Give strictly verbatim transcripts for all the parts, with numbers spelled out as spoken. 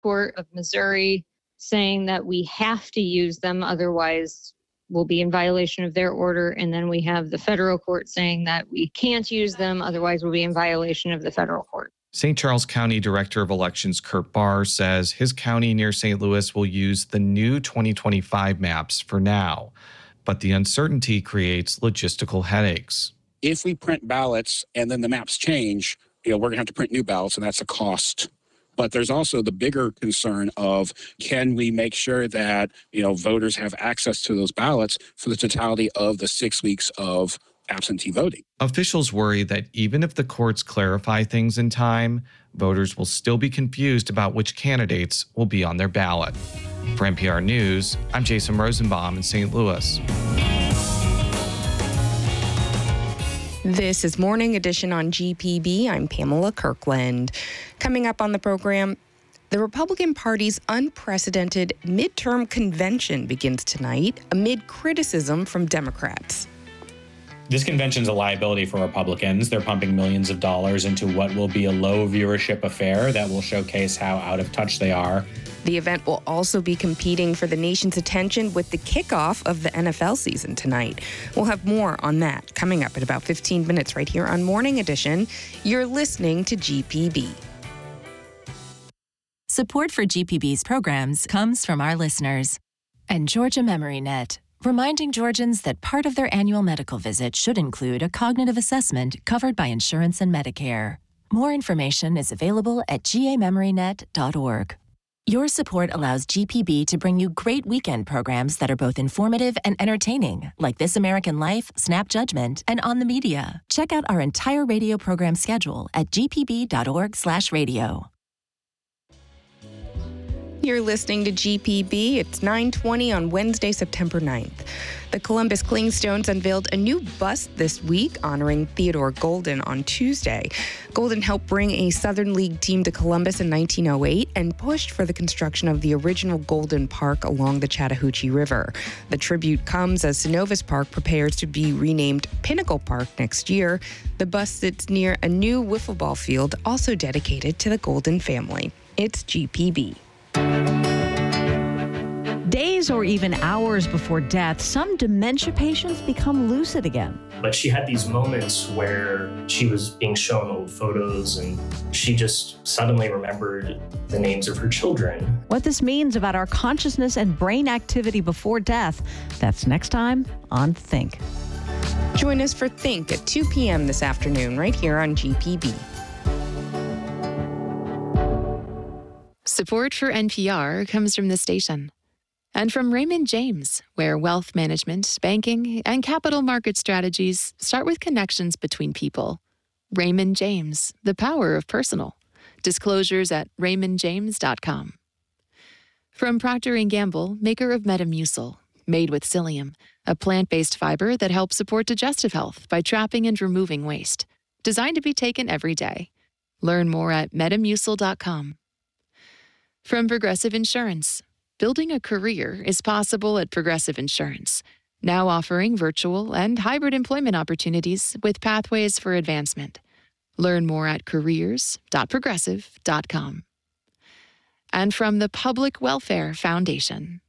Court of Missouri saying that we have to use them, otherwise we'll be in violation of their order. And then we have the federal court saying that we can't use them, otherwise we'll be in violation of the federal court. Saint Charles County Director of Elections Kurt Barr says his county near Saint Louis will use the new twenty twenty-five maps for now, but the uncertainty creates logistical headaches. If we print ballots and then the maps change, you know, we're going to have to print new ballots, and that's a cost. But there's also the bigger concern of, can we make sure that, you know, voters have access to those ballots for the totality of the six weeks of absentee voting? Officials worry that even if the courts clarify things in time, voters will still be confused about which candidates will be on their ballot. For N P R News, I'm Jason Rosenbaum in Saint Louis. This is Morning Edition on G P B. I'm Pamela Kirkland. Coming up on the program, the Republican Party's unprecedented midterm convention begins tonight amid criticism from Democrats. This convention's a liability for Republicans. They're pumping millions of dollars into what will be a low viewership affair that will showcase how out of touch they are. The event will also be competing for the nation's attention with the kickoff of the N F L season tonight. We'll have more on that coming up in about fifteen minutes right here on Morning Edition. You're listening to G P B. Support for G P B's programs comes from our listeners and Georgia Memory Net, reminding Georgians that part of their annual medical visit should include a cognitive assessment covered by insurance and Medicare. More information is available at g a memory net dot org. Your support allows G P B to bring you great weekend programs that are both informative and entertaining, like This American Life, Snap Judgment, and On the Media. Check out our entire radio program schedule at g p b dot org slash radio. You're listening to G P B. It's nine twenty on Wednesday, September ninth. The Columbus Clingstones unveiled a new bust this week honoring Theodore Golden on Tuesday. Golden helped bring a Southern League team to Columbus in nineteen oh eight and pushed for the construction of the original Golden Park along the Chattahoochee River. The tribute comes as Synovus Park prepares to be renamed Pinnacle Park next year. The bust sits near a new wiffle ball field also dedicated to the Golden family. It's G P B. Days or even hours before death, some dementia patients become lucid again. But she had these moments where she was being shown old photos and she just suddenly remembered the names of her children. What this means about our consciousness and brain activity before death, that's next time on Think. Join us for Think at two p.m. this afternoon right here on G P B. Support for N P R comes from the station and from Raymond James, where wealth management, banking, and capital market strategies start with connections between people. Raymond James, the power of personal. Disclosures at raymond james dot com. From Procter and Gamble, maker of Metamucil, made with psyllium, a plant-based fiber that helps support digestive health by trapping and removing waste. Designed to be taken every day. Learn more at metamucil dot com. From Progressive Insurance, building a career is possible at Progressive Insurance, now offering virtual and hybrid employment opportunities with pathways for advancement. Learn more at careers dot progressive dot com. And from the Public Welfare Foundation.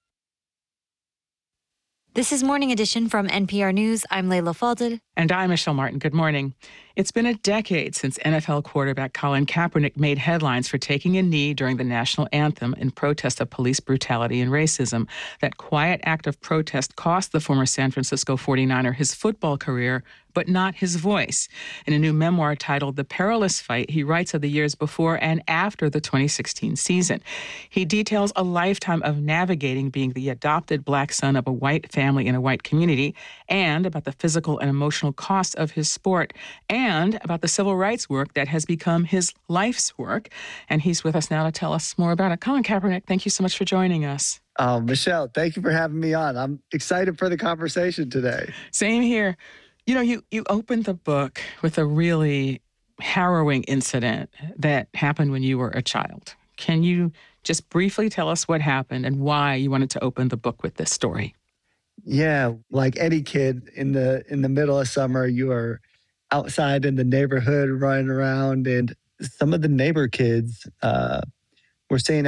This is Morning Edition from N P R News. I'm Layla Fadel. And I'm Michelle Martin. Good morning. It's been a decade since N F L quarterback Colin Kaepernick made headlines for taking a knee during the national anthem in protest of police brutality and racism. That quiet act of protest cost the former San Francisco forty-niner his football career, but not his voice. In a new memoir titled The Perilous Fight, he writes of the years before and after the twenty sixteen season. He details a lifetime of navigating being the adopted black son of a white family in a white community, and about the physical and emotional cost of his sport, and about the civil rights work that has become his life's work. And he's with us now to tell us more about it. Colin Kaepernick, thank you so much for joining us. Oh, Michelle, thank you for having me on. I'm excited for the conversation today. Same here. You know, you, you opened the book with a really harrowing incident that happened when you were a child. Can you just briefly tell us what happened and why you wanted to open the book with this story? Yeah, like any kid in the in the middle of summer, you are outside in the neighborhood running around, and some of the neighbor kids uh, We're seeing